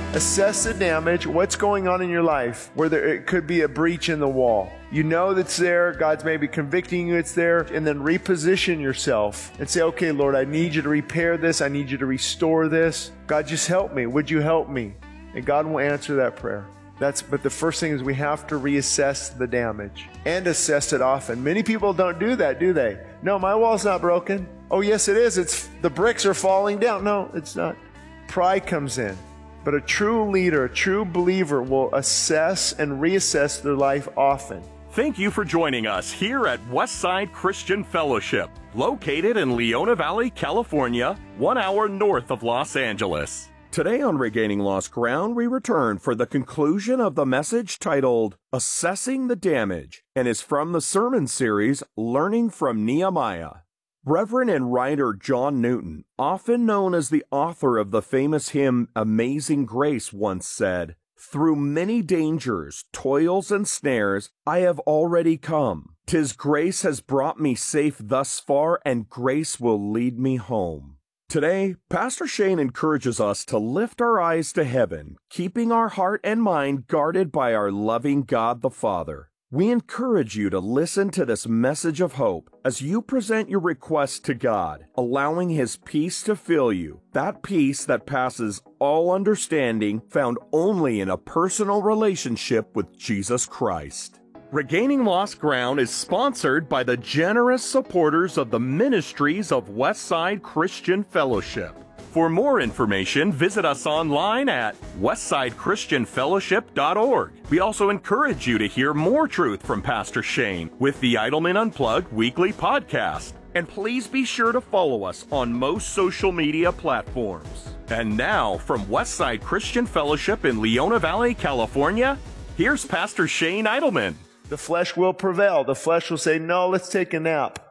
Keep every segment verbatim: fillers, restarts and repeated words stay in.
Assess the damage, what's going on in your life, where there, it could be a breach in the wall. You know that's there, God's maybe convicting you it's there, and then reposition yourself and say, okay, Lord, I need you to repair this. I need you to restore this. God, just help me. Would you help me? And God will answer that prayer. That's, but the first thing is we have to reassess the damage and assess it often. Many people don't do that, do they? No, my wall's not broken. Oh, yes, it is. It's the bricks are falling down. No, it's not. Pride comes in. But a true leader, a true believer will assess and reassess their life often. Thank you for joining us here at Westside Christian Fellowship, located in Leona Valley, California, one hour north of Los Angeles. Today on Regaining Lost Ground, we return for the conclusion of the message titled, Assessing the Damage, and is from the sermon series, Learning from Nehemiah. Reverend and writer John Newton, often known as the author of the famous hymn Amazing Grace, once said, "Through many dangers, toils, and snares, I have already come. 'Tis grace has brought me safe thus far, and grace will lead me home." Today, Pastor Shane encourages us to lift our eyes to heaven, keeping our heart and mind guarded by our loving God the Father. We encourage you to listen to this message of hope as you present your requests to God, allowing His peace to fill you, that peace that passes all understanding, found only in a personal relationship with Jesus Christ. Regaining Lost Ground is sponsored by the generous supporters of the ministries of Westside Christian Fellowship. For more information, visit us online at westside christian fellowship dot org. We also encourage you to hear more truth from Pastor Shane with the Idleman Unplugged weekly podcast. And please be sure to follow us on most social media platforms. And now, from Westside Christian Fellowship in Leona Valley, California, here's Pastor Shane Idleman. The flesh will prevail. The flesh will say, no, let's take a nap.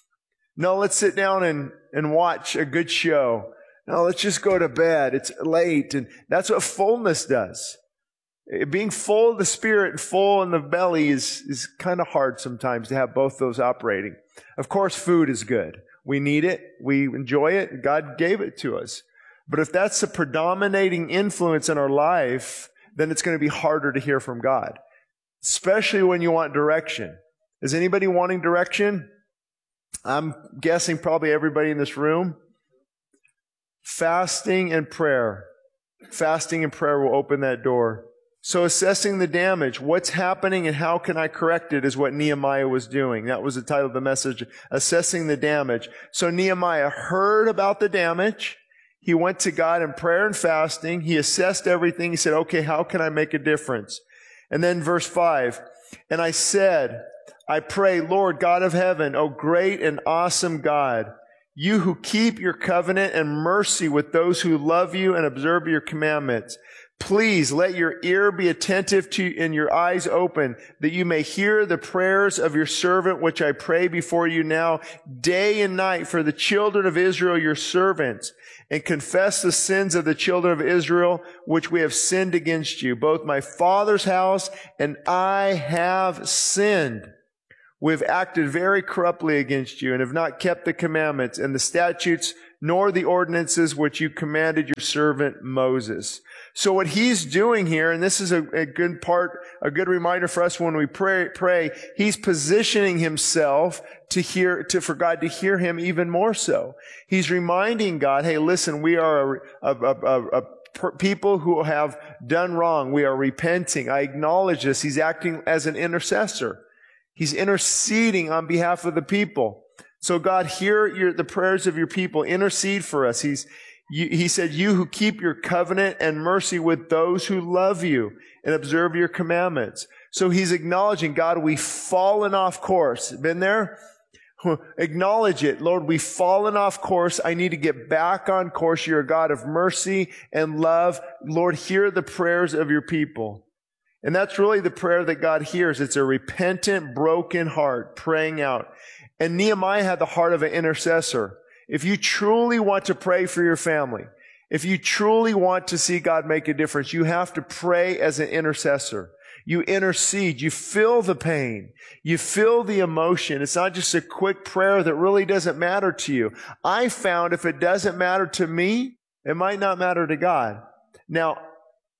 No, let's sit down and, and watch a good show. No, let's just go to bed. It's late. And that's what fullness does. Being full of the Spirit and full in the belly is, is kind of hard sometimes to have both those operating. Of course, food is good. We need it. We enjoy it. God gave it to us. But if that's the predominating influence in our life, then it's going to be harder to hear from God, especially when you want direction. Is anybody wanting direction? I'm guessing probably everybody in this room. Fasting and prayer. Fasting and prayer will open that door. So assessing the damage, what's happening and how can I correct it is what Nehemiah was doing. That was the title of the message, Assessing the Damage. So Nehemiah heard about the damage. He went to God in prayer and fasting. He assessed everything. He said, okay, how can I make a difference? And then verse five, and I said, I pray, Lord God of heaven, O great and awesome God, you who keep your covenant and mercy with those who love you and observe your commandments. Please let your ear be attentive to and your eyes open, that you may hear the prayers of your servant, which I pray before you now, day and night, for the children of Israel, your servants, and confess the sins of the children of Israel, which we have sinned against you. Both my father's house and I have sinned. We have acted very corruptly against you and have not kept the commandments and the statutes nor the ordinances which you commanded your servant Moses. So what he's doing here, and this is a, a good part, a good reminder for us when we pray, pray, he's positioning himself to hear, to, for God to hear him even more so. He's reminding God, hey, listen, we are a, a, a, a, a people who have done wrong. We are repenting. I acknowledge this. He's acting as an intercessor. He's interceding on behalf of the people. So God, hear your, the prayers of your people. Intercede for us. He's, you, he said, you who keep your covenant and mercy with those who love you and observe your commandments. So he's acknowledging, God, we've fallen off course. Been there? Acknowledge it. Lord, we've fallen off course. I need to get back on course. You're a God of mercy and love. Lord, hear the prayers of your people. And that's really the prayer that God hears. It's a repentant, broken heart praying out. And Nehemiah had the heart of an intercessor. If you truly want to pray for your family, if you truly want to see God make a difference, you have to pray as an intercessor. You intercede. You feel the pain. You feel the emotion. It's not just a quick prayer that really doesn't matter to you. I found if it doesn't matter to me, it might not matter to God. Now,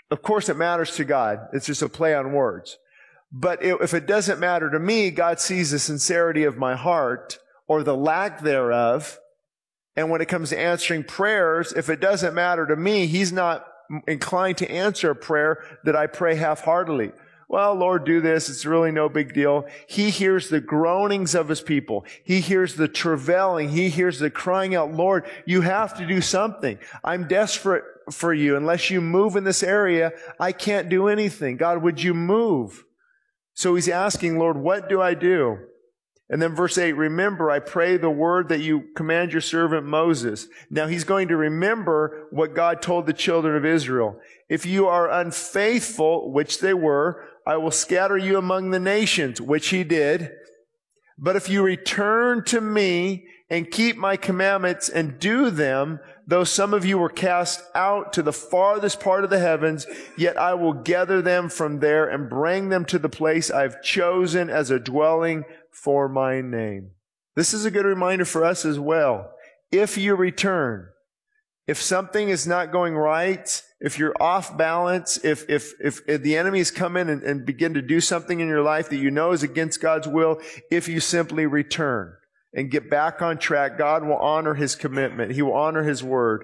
Of course, it matters to God. It's just a play on words. But if it doesn't matter to me, God sees the sincerity of my heart or the lack thereof. And when it comes to answering prayers, if it doesn't matter to me, He's not inclined to answer a prayer that I pray half-heartedly. Well, Lord, do this. It's really no big deal. He hears the groanings of His people. He hears the travailing. He hears the crying out, Lord, you have to do something. I'm desperate for you. Unless you move in this area, I can't do anything. God, would you move? So He's asking, Lord, what do I do? And then verse eight, remember, I pray the word that you command your servant Moses. Now He's going to remember what God told the children of Israel. If you are unfaithful, which they were, I will scatter you among the nations, which He did. But if you return to me and keep my commandments and do them, though some of you were cast out to the farthest part of the heavens, yet I will gather them from there and bring them to the place I've chosen as a dwelling for my name. This is a good reminder for us as well. If you return, if something is not going right, if you're off balance, if if if, if the enemies come in and, and begin to do something in your life that you know is against God's will, if you simply return and get back on track, God will honor His commitment. He will honor His word.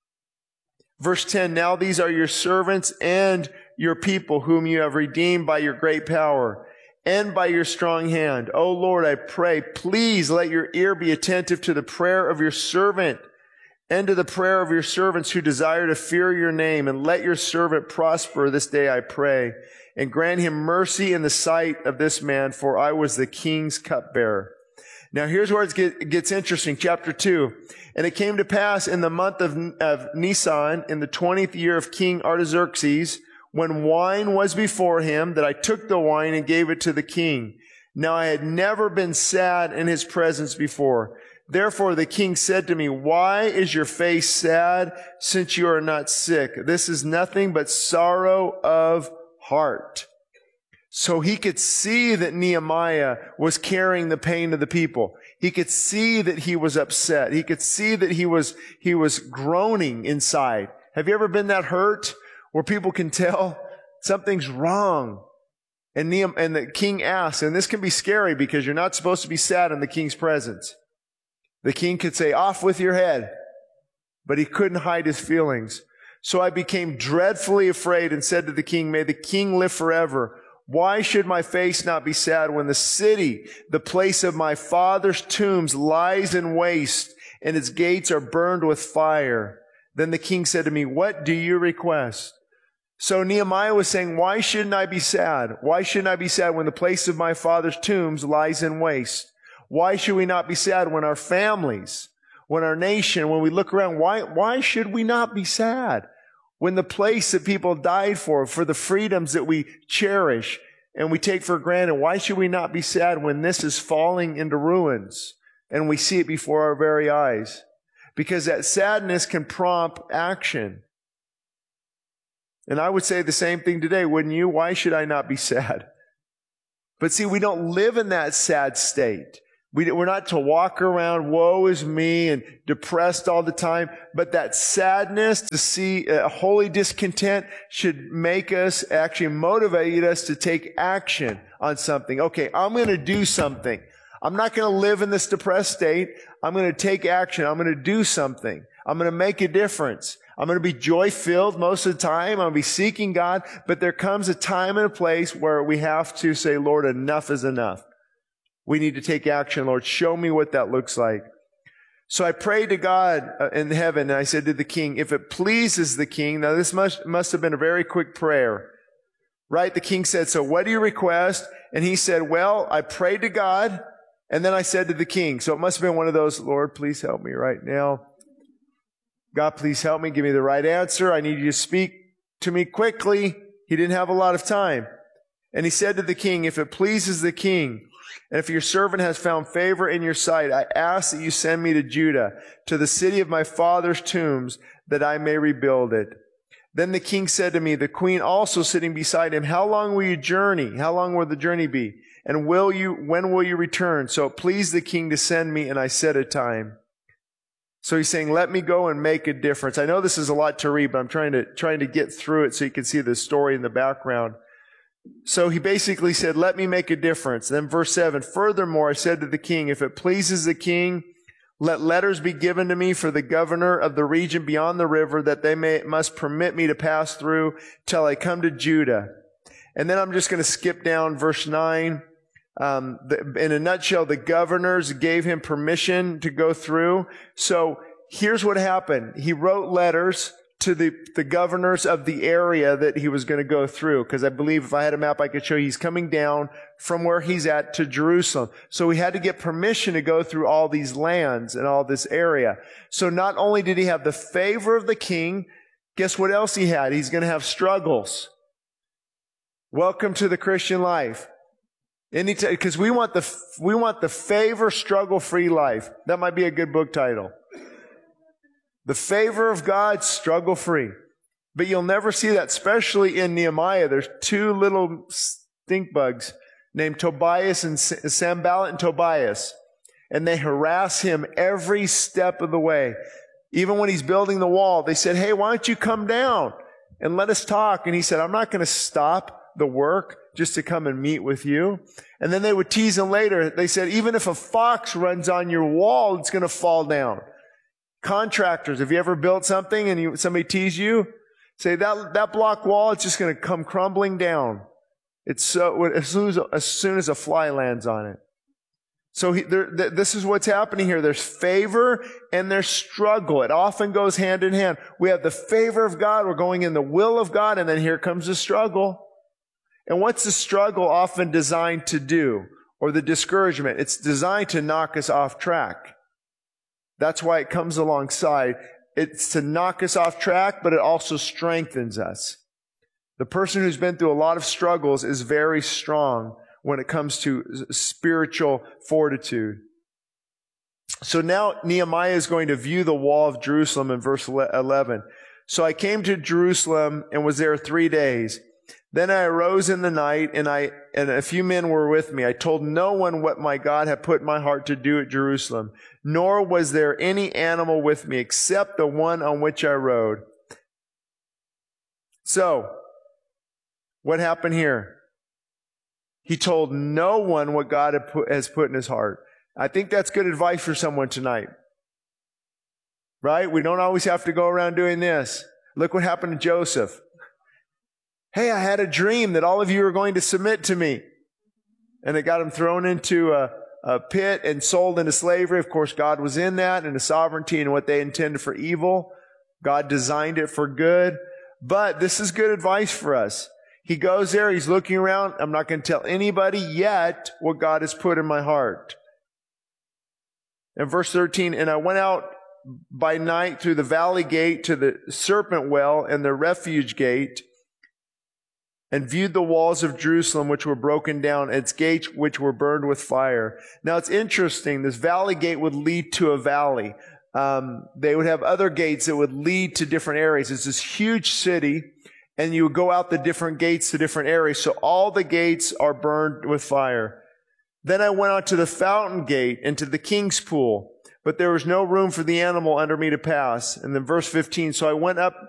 Verse ten, now these are your servants and your people whom you have redeemed by your great power and by your strong hand. O Lord, I pray, please let your ear be attentive to the prayer of your servant and to the prayer of your servants who desire to fear your name, and let your servant prosper this day, I pray, and grant him mercy in the sight of this man, for I was the king's cupbearer. Now here's where it gets interesting. Chapter two. And it came to pass in the month of, of Nisan, in the twentieth year of King Artaxerxes, when wine was before him, that I took the wine and gave it to the king. Now I had never been sad in his presence before. Therefore the king said to me, why is your face sad, since you are not sick? This is nothing but sorrow of heart. So he could see that Nehemiah was carrying the pain of the people. He could see that he was upset. He could see that he was, he was groaning inside. Have you ever been that hurt where people can tell something's wrong? And Nehemiah, and the king asks, and this can be scary because you're not supposed to be sad in the king's presence. The king could say, off with your head. But he couldn't hide his feelings. So I became dreadfully afraid and said to the king, may the king live forever. Why should my face not be sad when the city, the place of my father's tombs, lies in waste and its gates are burned with fire? Then the king said to me, what do you request? So Nehemiah was saying, why shouldn't I be sad? Why shouldn't I be sad when the place of my father's tombs lies in waste? Why should we not be sad when our families, when our nation, when we look around, why, why should we not be sad? When the place that people died for, for the freedoms that we cherish and we take for granted, why should we not be sad when this is falling into ruins and we see it before our very eyes? Because that sadness can prompt action. And I would say the same thing today, wouldn't you? Why should I not be sad? But see, we don't live in that sad state. We, we're not to walk around, woe is me, and depressed all the time. But that sadness, to see a holy discontent, should make us, actually motivate us to take action on something. Okay, I'm going to do something. I'm not going to live in this depressed state. I'm going to take action. I'm going to do something. I'm going to make a difference. I'm going to be joy-filled most of the time. I'm going to be seeking God. But there comes a time and a place where we have to say, Lord, enough is enough. We need to take action. Lord, show me what that looks like. So I prayed to God in heaven, and I said to the king, if it pleases the king, now this must, must have been a very quick prayer, right? The king said, so what do you request? And he said, well, I prayed to God, and then I said to the king. So it must have been one of those, Lord, please help me right now. God, please help me. Give me the right answer. I need you to speak to me quickly. He didn't have a lot of time. And he said to the king, if it pleases the king, and if your servant has found favor in your sight, I ask that you send me to Judah, to the city of my father's tombs, that I may rebuild it. Then the king said to me, the queen also sitting beside him, how long will you journey? How long will the journey be? And will you, when will you return? So it pleased the king to send me, and I set a time. So he's saying, let me go and make a difference. I know this is a lot to read, but I'm trying to, trying to get through it so you can see the story in the background. So he basically said, let me make a difference. Then verse seven, furthermore, I said to the king, if it pleases the king, let letters be given to me for the governor of the region beyond the river, that they may, must permit me to pass through till I come to Judah. And then I'm just going to skip down verse nine. Um, the, in a nutshell, the governors gave him permission to go through. So here's what happened. He wrote letters to the, the governors of the area that he was going to go through. Because I believe if I had a map, I could show you he's coming down from where he's at to Jerusalem. So he had to get permission to go through all these lands and all this area. So not only did he have the favor of the king, guess what else he had? He's going to have struggles. Welcome to the Christian life. Anytime, because we want the we want the favor, struggle-free life. That might be a good book title. The favor of God, struggle-free. But you'll never see that, especially in Nehemiah. There's two little stink bugs named Tobias and Sanballat and Tobias, and they harass him every step of the way. Even when he's building the wall, they said, "Hey, why don't you come down and let us talk?" And he said, "I'm not going to stop the work just to come and meet with you." And then they would tease him later. They said, even if a fox runs on your wall, it's going to fall down. Contractors, have you ever built something and you, somebody tease you? Say, that, that block wall, it's just going to come crumbling down. It's so, as soon as, as soon as a fly lands on it. So he, there, th- this is what's happening here. There's favor and there's struggle. It often goes hand in hand. We have the favor of God. We're going in the will of God. And then here comes the struggle. And what's the struggle often designed to do? Or the discouragement? It's designed to knock us off track. That's why it comes alongside. It's to knock us off track, but it also strengthens us. The person who's been through a lot of struggles is very strong when it comes to spiritual fortitude. So now Nehemiah is going to view the wall of Jerusalem in verse eleven. So I came to Jerusalem and was there three days. Then I arose in the night, and I and a few men were with me. I told no one what my God had put in my heart to do at Jerusalem, nor was there any animal with me except the one on which I rode. So, what happened here? He told no one what God had put, has put in his heart. I think that's good advice for someone tonight. Right? We don't always have to go around doing this. Look what happened to Joseph. Hey, I had a dream that all of you are going to submit to me. And it got him thrown into a, a pit and sold into slavery. Of course, God was in that and His sovereignty and what they intended for evil. God designed it for good. But this is good advice for us. He goes there, he's looking around. I'm not going to tell anybody yet what God has put in my heart. In verse thirteen, and I went out by night through the valley gate to the serpent well and the refuge gate, and viewed the walls of Jerusalem, which were broken down, its gates, which were burned with fire. Now, it's interesting. This valley gate would lead to a valley. Um, they would have other gates that would lead to different areas. It's this huge city, and you would go out the different gates to different areas. So all the gates are burned with fire. Then I went out to the fountain gate and to the king's pool, but there was no room for the animal under me to pass. And then verse fifteen, so I went up